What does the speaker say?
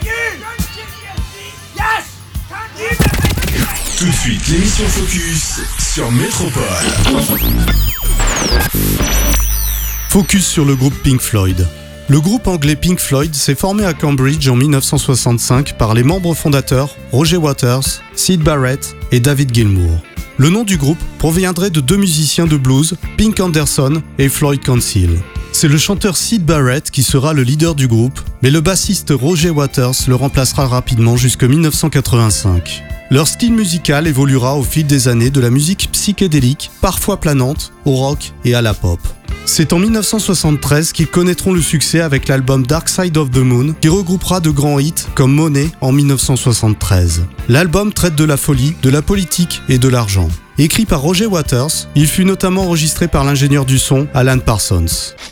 Tout de suite, l'émission Focus sur Métropole. Focus sur le groupe Pink Floyd. Le groupe anglais Pink Floyd s'est formé à Cambridge en 1965 par les membres fondateurs Roger Waters, Syd Barrett et David Gilmour. Le nom du groupe proviendrait de deux musiciens de blues, Pink Anderson et Floyd Council. C'est le chanteur Syd Barrett qui sera le leader du groupe, mais le bassiste Roger Waters le remplacera rapidement jusqu'en 1985. Leur style musical évoluera au fil des années de la musique psychédélique, parfois planante, au rock et à la pop. C'est en 1973 qu'ils connaîtront le succès avec l'album Dark Side of the Moon, qui regroupera de grands hits comme Money en 1973. L'album traite de la folie, de la politique et de l'argent. Écrit par Roger Waters, il fut notamment enregistré par l'ingénieur du son Alan Parsons.